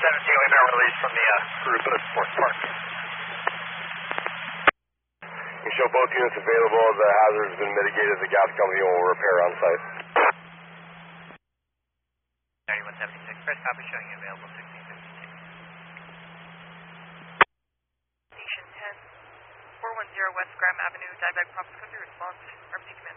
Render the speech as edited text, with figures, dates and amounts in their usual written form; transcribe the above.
we've been released from the group at Fort Park. You show both units available. The hazard has been mitigated. The gas company will repair on site. 9176, first copy showing you available 1652. Station 10, 410 West Graham Avenue, Dieback, Providence Country, response, RPD command.